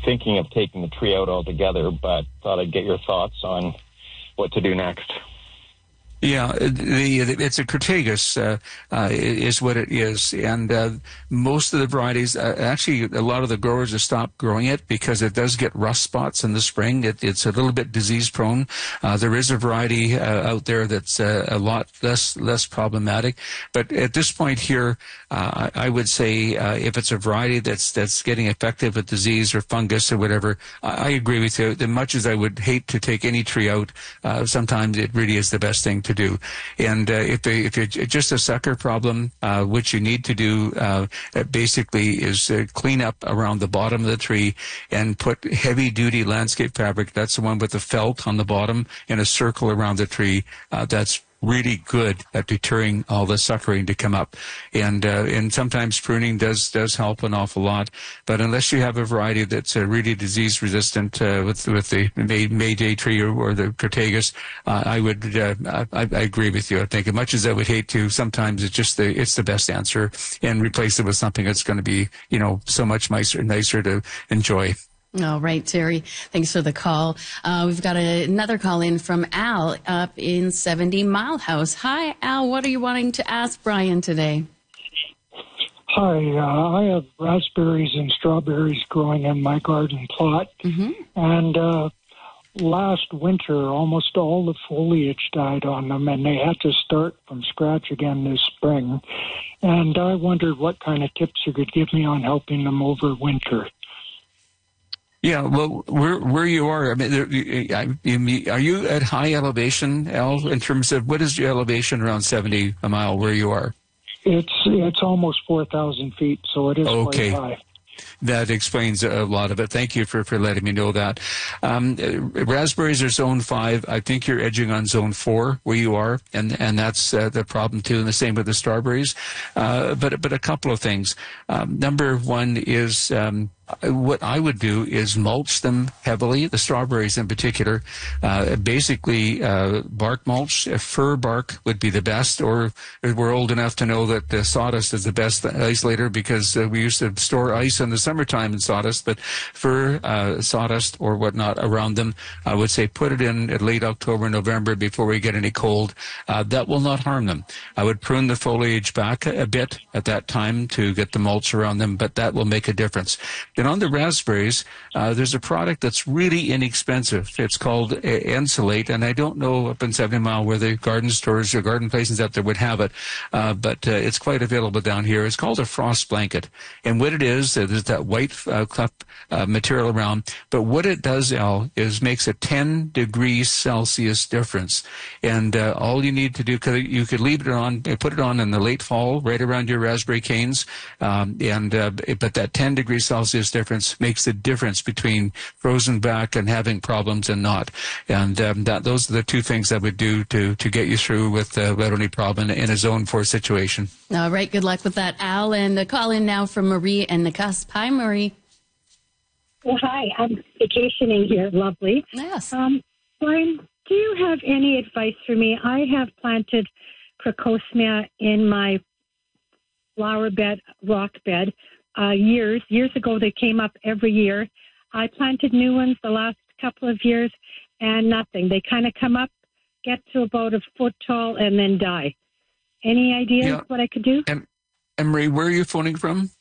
thinking of taking the tree out altogether, but thought I'd get your thoughts on what to do next. Yeah, it's a Crataegus, is what it is. And most of the varieties, actually, a lot of the growers have stopped growing it because it does get rust spots in the spring. It's a little bit disease prone. There is a variety out there that's a lot less problematic. But at this point here, I would say if it's a variety that's getting affected with disease or fungus or whatever, I agree with you. As much as I would hate to take any tree out, sometimes it really is the best thing to do. And if it's just a sucker problem, what you need to do basically is clean up around the bottom of the tree and put heavy-duty landscape fabric. That's the one with the felt on the bottom in a circle around the tree. That's really good at deterring all the suckering to come up. And sometimes pruning does help an awful lot. But unless you have a variety that's really disease resistant with the Mayday tree or the Crataegus, I agree with you. I think as much as I would hate to, sometimes it's the best answer, and replace it with something that's going to be, so much nicer to enjoy. All right, Terry. Thanks for the call. We've got another call in from Al up in 70 Mile House. Hi, Al. What are you wanting to ask Brian today? Hi. I have raspberries and strawberries growing in my garden plot. Mm-hmm. And last winter, almost all the foliage died on them, and they had to start from scratch again this spring. And I wondered what kind of tips you could give me on helping them over winter. Yeah, well, where you are, I mean, are you at high elevation, Al, in terms of what is your elevation around 70 a mile where you are? It's almost 4,000 feet, so it is okay. Quite high. That explains a lot of it. Thank you for letting me know that. Raspberries are zone 5. I think you're edging on zone 4 where you are, and that's the problem too, and the same with the strawberries. But a couple of things. Number one is what I would do is mulch them heavily, the strawberries in particular. Basically, bark mulch, fir bark would be the best, or we're old enough to know that the sawdust is the best isolator because we used to store ice in the summertime in sawdust, but fir, sawdust or whatnot around them, I would say put it in at late October, November before we get any cold. That will not harm them. I would prune the foliage back a bit at that time to get the mulch around them, but that will make a difference. And on the raspberries, there's a product that's really inexpensive. It's called Ensolate, and I don't know up in 70 Mile where the garden stores or garden places out there would have it, but it's quite available down here. It's called a frost blanket. And what it is, there's that white cup material around, but what it does, Al, is makes a 10 degrees Celsius difference. And all you need to do, you could leave it on, put it on in the late fall, right around your raspberry canes, but that 10 degrees Celsius difference makes the difference between frozen back and having problems and not. And those are the two things I would do to get you through without any problem in a zone 4 situation. All right. Good luck with that, Al. And a call in now from Marie and the Cusp. Hi, Marie. Well, hi. I'm vacationing here. Lovely. Yes. Brian, do you have any advice for me? I have planted crocosmia in my flower bed, rock bed. Years ago, they came up every year. I planted new ones the last couple of years, and nothing. They kind of come up, get to about a foot tall, and then die. Any ideas what I could do? And Marie, where are you phoning from?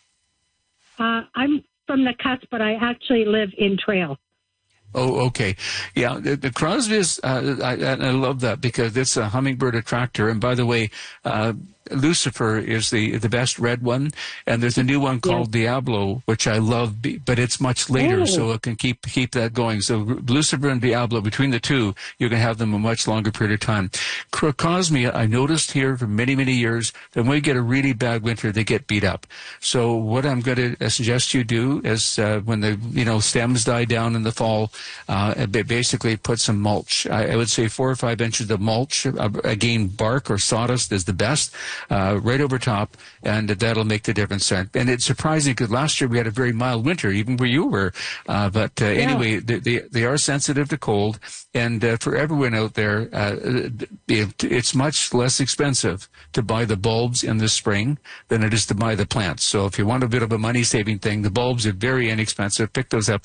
I'm from the Cusp, but I actually live in Trail. Oh, okay. Yeah, the Crosby's, I love that because it's a hummingbird attractor. And by the way, Lucifer is the best red one, and there's a new one called Diablo, which I love, but it's much later, so it can keep that going. So Lucifer and Diablo, between the two, you can have them a much longer period of time. Crocosmia, I noticed here for many, many years that when we get a really bad winter, they get beat up. So what I'm going to suggest you do is when the stems die down in the fall, basically put some mulch. I would say 4 or 5 inches of mulch. Again, bark or sawdust is the best. Right over top, and that'll make the difference. And it's surprising because last year we had a very mild winter, even where you were. Anyway, they are sensitive to cold, and for everyone out there, it's much less expensive to buy the bulbs in the spring than it is to buy the plants. So if you want a bit of a money-saving thing, the bulbs are very inexpensive. Pick those up